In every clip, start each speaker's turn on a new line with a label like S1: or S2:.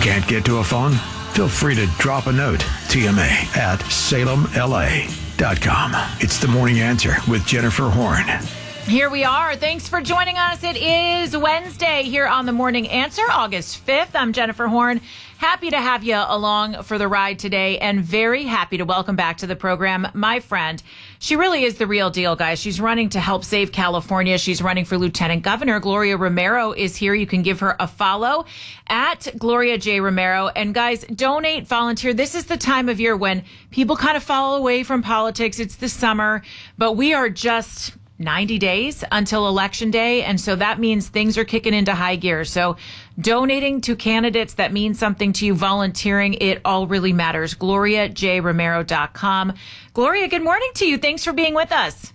S1: Can't get to a phone? Feel free to drop a note. TMA at salemla.com. It's the Morning Answer with Jennifer Horn.
S2: Here we are. Thanks for joining us. It is Wednesday here on the Morning Answer, August 5th. I'm Jennifer Horn. Happy to have you along for the ride today and very happy to welcome back to the program my friend. She really is the real deal, guys. She's running to help save California. She's running for Lieutenant Governor. Gloria Romero is here. You can give her a follow at Gloria J. Romero. And guys, donate, volunteer. This is the time of year when people kind of fall away from politics. It's the summer, but we are just 90 days until Election Day. And so that means things are kicking into high gear. So donating to candidates that means something to you, volunteering, it all really matters. GloriaJRomero.com. Gloria, good morning to you. Thanks for being with us.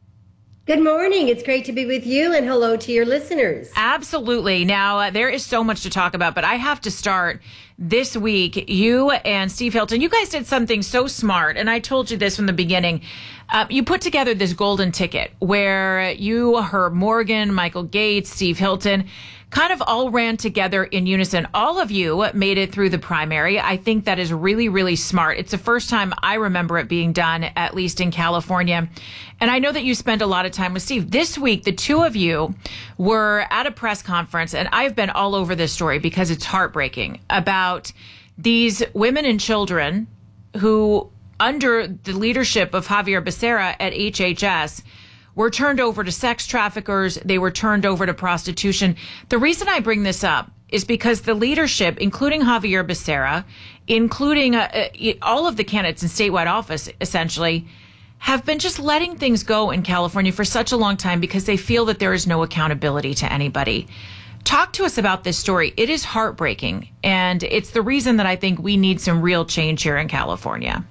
S3: Good morning. It's great to be with you, and hello to your listeners.
S2: Absolutely. Now, there is so much to talk about, but I have to start this week. You and Steve Hilton, you guys did something so smart, and I told you this from the beginning. You put together this golden ticket where you, Herb Morgan, Michael Gates, Steve Hilton, kind of all ran together in unison. All of you made it through the primary. I think that is really, really smart. It's the first time I remember it being done, at least in California. And I know that you spend a lot of time with Steve. This week, the two of you were at a press conference, and I've been all over this story because it's heartbreaking, about these women and children who, under the leadership of Xavier Becerra at HHS, were turned over to sex traffickers. They were turned over to prostitution. The reason I bring this up is because the leadership, including Xavier Becerra, including all of the candidates in statewide office, essentially, have been just letting things go in California for such a long time because they feel that there is no accountability to anybody. Talk to us about this story. It is heartbreaking, and it's the reason that I think we need some real change here in California.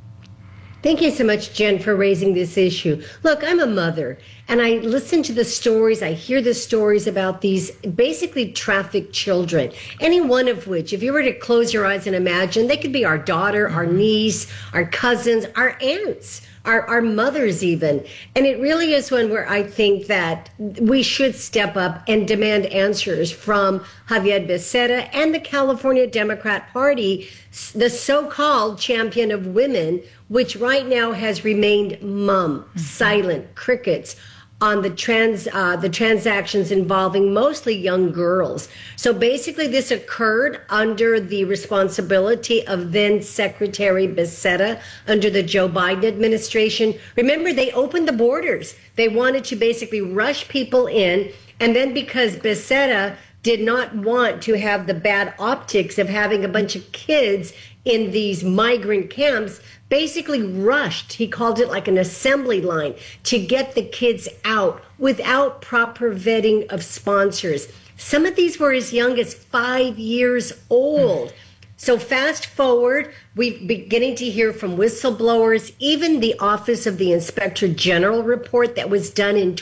S3: Thank you so much, Jen, for raising this issue. Look, I'm a mother, and I listen to the stories. I hear the stories about these basically trafficked children, any one of which, if you were to close your eyes and imagine, they could be our daughter, our niece, our cousins, our aunts, our mothers even. And it really is one where I think that we should step up and demand answers from Xavier Becerra and the California Democrat Party, the so-called champion of women, which right now has remained mum, silent, crickets on the transactions involving mostly young girls. So basically this occurred under the responsibility of then Secretary Becerra under the Joe Biden administration. Remember, they opened the borders. They wanted to basically rush people in. And then because Becerra did not want to have the bad optics of having a bunch of kids in these migrant camps, basically rushed, he called it like an assembly line, to get the kids out without proper vetting of sponsors. Some of these were as young as 5 years old. So fast forward, we're beginning to hear from whistleblowers, even the Office of the Inspector General report that was done in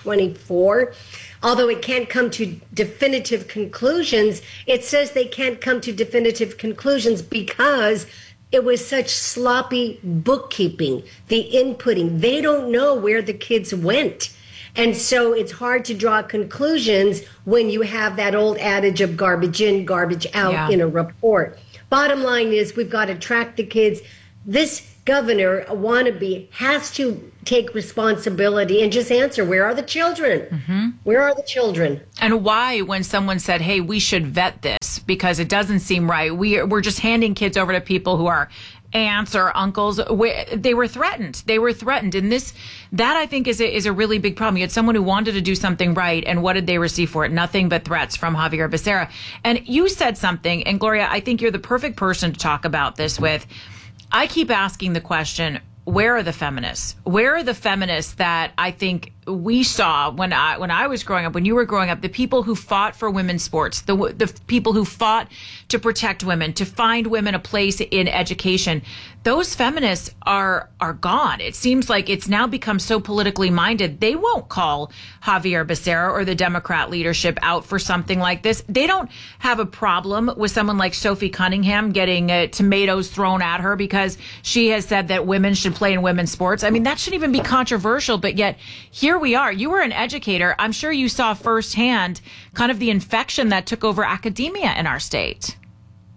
S3: 2024. Although it can't come to definitive conclusions, it says they can't come to definitive conclusions because it was such sloppy bookkeeping, the inputting. They don't know where the kids went. And so it's hard to draw conclusions when you have that old adage of garbage in, garbage out in a report. Bottom line is we've got to track the kids. This governor, a wannabe, has to take responsibility and just answer, where are the children? Where are the children?
S2: And why, when someone said, hey, we should vet this because it doesn't seem right, we're just handing kids over to people who are aunts or uncles, they were threatened. They were threatened. And that I think is a really big problem. You had someone who wanted to do something right, and what did they receive for it? Nothing but threats from Xavier Becerra. And you said something, and Gloria, I think you're the perfect person to talk about this with. I keep asking the question, where are the feminists? Where are the feminists that I think we saw when I was growing up, when you were growing up, the people who fought for women's sports, the people who fought to protect women, to find women a place in education? Those feminists are gone. It seems like it's now become so politically minded. They won't call Xavier Becerra or the Democrat leadership out for something like this. They don't have a problem with someone like Sophie Cunningham getting tomatoes thrown at her because she has said that women should play in women's sports. I mean, that shouldn't even be controversial, but yet here we are. You were an educator. I'm sure you saw firsthand kind of the infection that took over academia in our state.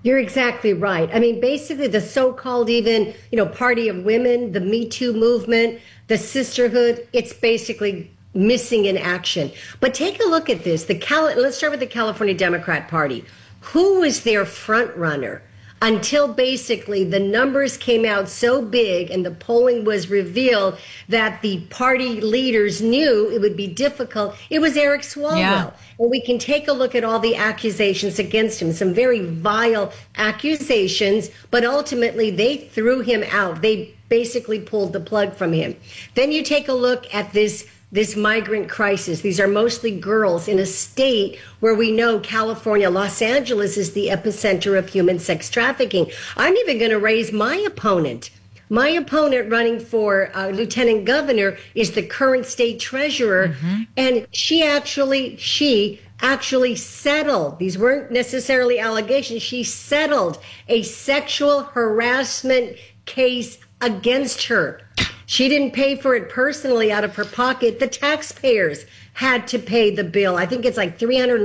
S3: You're exactly right. I mean, basically the so-called even, party of women, the Me Too movement, the sisterhood, it's basically missing in action. But take a look at this. Let's start with the California Democrat Party. Who was their front runner? Until basically the numbers came out so big and the polling was revealed that the party leaders knew it would be difficult. It was Eric Swalwell. Yeah. And we can take a look at all the accusations against him, some very vile accusations, but ultimately they threw him out. They basically pulled the plug from him. Then you take a look at this migrant crisis. These are mostly girls in a state where we know California, Los Angeles is the epicenter of human sex trafficking. I'm even going to raise my opponent. My opponent running for lieutenant governor is the current state treasurer. And she actually settled. These weren't necessarily allegations. She settled a sexual harassment case against her. She didn't pay for it personally out of her pocket. The taxpayers had to pay the bill. I think it's like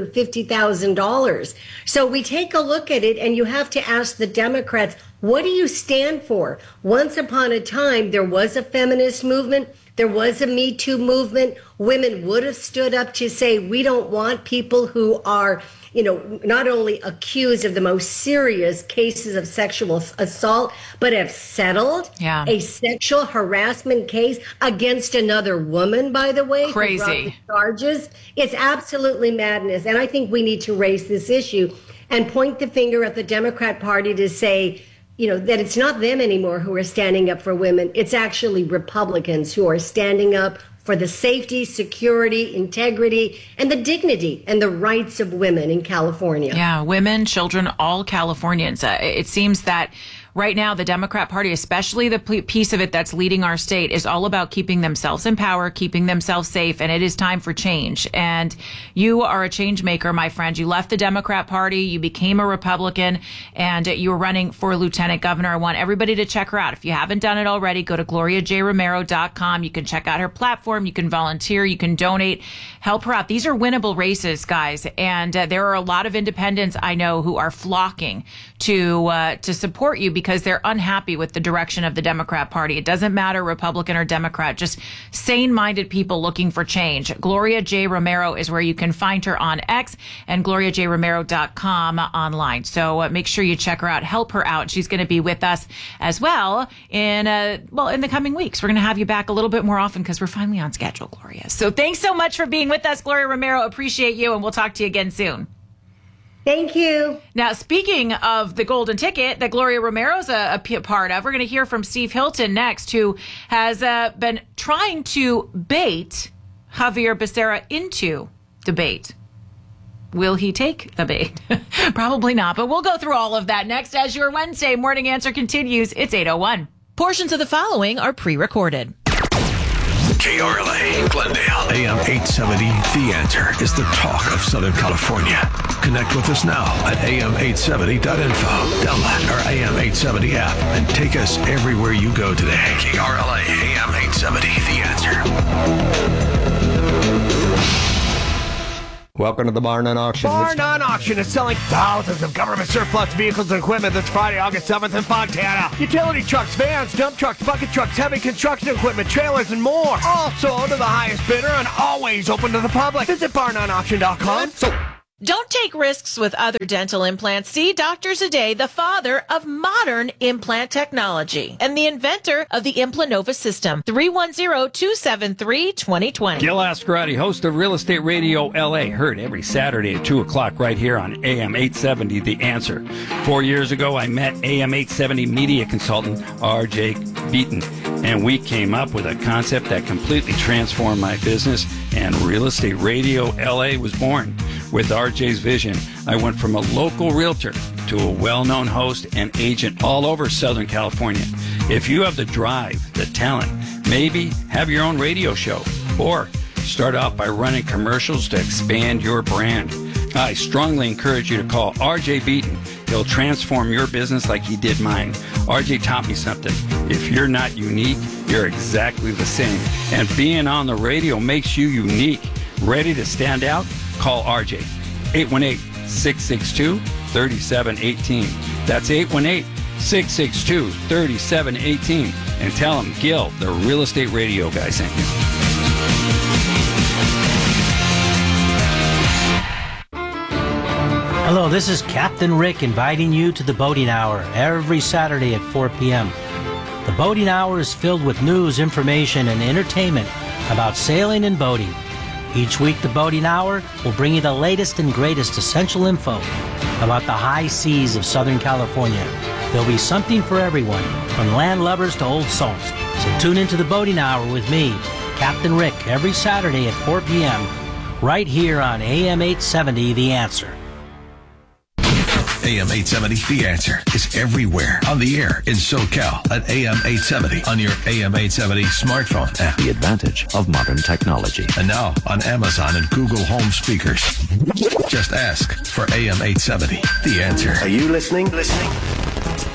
S3: $350,000. So we take a look at it, and you have to ask the Democrats, what do you stand for? Once upon a time, there was a feminist movement. There was a Me Too movement. Women would have stood up to say, we don't want people who are, not only accused of the most serious cases of sexual assault, but have settled a sexual harassment case against another woman, by the way.
S2: Crazy.
S3: Charges. It's absolutely madness. And I think we need to raise this issue and point the finger at the Democrat Party to say, that it's not them anymore who are standing up for women. It's actually Republicans who are standing up for the safety, security, integrity, and the dignity and the rights of women in California.
S2: Yeah, women, children, all Californians. It seems that right now, the Democrat Party, especially the piece of it that's leading our state, is all about keeping themselves in power, keeping themselves safe, and it is time for change. And you are a change maker, my friend. You left the Democrat Party, you became a Republican, and you were running for lieutenant governor. I want everybody to check her out. If you haven't done it already, go to GloriaJRomero.com. You can check out her platform. You can volunteer. You can donate. Help her out. These are winnable races, guys. And there are a lot of independents I know who are flocking to support you because they're unhappy with the direction of the Democrat Party. It doesn't matter Republican or Democrat, just sane-minded people looking for change. Gloria J. Romero is where you can find her on X and GloriaJRomero.com online. So make sure you check her out, help her out. She's going to be with us as well in the coming weeks. We're going to have you back a little bit more often because we're finally on schedule, Gloria. So thanks so much for being with us, Gloria Romero. Appreciate you, and we'll talk to you again soon.
S3: Thank you.
S2: Now, speaking of the golden ticket that Gloria Romero's a part of, we're going to hear from Steve Hilton next, who has been trying to bait Xavier Becerra into debate. Will he take the bait? Probably not, but we'll go through all of that next as your Wednesday Morning Answer continues. It's 8:01. Portions of the following are pre-recorded.
S1: KRLA, Glendale, AM 870. The Answer is the talk of Southern California. Connect with us now at am870.info. Download our AM 870 app and take us everywhere you go today. KRLA, AM 870. The Answer.
S4: Welcome to the Bar None Auction.
S5: Bar None Auction is selling thousands of government surplus vehicles and equipment this Friday, August 7th in Fontana. Utility trucks, vans, dump trucks, bucket trucks, heavy construction equipment, trailers, and more. All sold to the highest bidder and always open to the public. Visit barnoneauction.com.
S6: Don't take risks with other dental implants. See Dr. Zade, the father of modern implant technology and the inventor of the Implanova system. 310-273-2020.
S7: Gil Ascarati, host of Real Estate Radio LA, heard every Saturday at 2 o'clock right here on AM 870, The Answer. 4 years ago, I met AM 870 media consultant R.J. Beaton, and we came up with a concept that completely transformed my business, and Real Estate Radio LA was born. With RJ's vision, I went from a local realtor to a well-known host and agent all over Southern California. If you have the drive, the talent, maybe have your own radio show or start off by running commercials to expand your brand, I strongly encourage you to call RJ Beaton. He'll transform your business like he did mine. RJ taught me something. If you're not unique, you're exactly the same. And being on the radio makes you unique. Ready to stand out? Call RJ, 818-662-3718. That's 818-662-3718. And tell them Gil, the Real Estate Radio guy, sent you.
S8: Hello, this is Captain Rick inviting you to the Boating Hour every Saturday at 4 p.m. The Boating Hour is filled with news, information, and entertainment about sailing and boating. Each week, the Boating Hour will bring you the latest and greatest essential info about the high seas of Southern California. There'll be something for everyone, from land lovers to old salts. So tune into the Boating Hour with me, Captain Rick, every Saturday at 4 p.m. right here on AM 870, The Answer.
S1: AM 870, The Answer is everywhere on the air in SoCal at AM 870 on your AM 870 smartphone app.
S9: The advantage of modern technology.
S1: And now on Amazon and Google Home speakers. Just ask for AM 870, The Answer.
S5: Are you listening?